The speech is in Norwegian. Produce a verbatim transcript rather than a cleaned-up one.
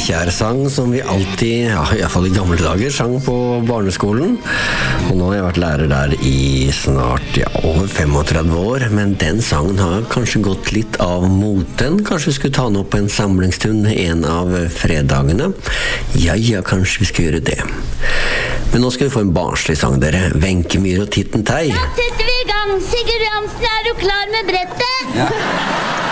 kjær sang som vi alltid, ja, i hvert fall i gamle dager, sang på barneskolen. Og nå har jeg vært lærer der i snart ja, over femogtredve år, men den sangen har kanskje gått litt av moten. Kanskje vi skulle ta den opp på en samlingsstund en av fredagene. Ja, ja, kanskje vi skal gjøre det. Men nå skal vi få en barnslig sang, dere. Venkemyr og Titten Tei. Da setter vi i gang. Sigurd Jansen, er du klar med brettet? Ja.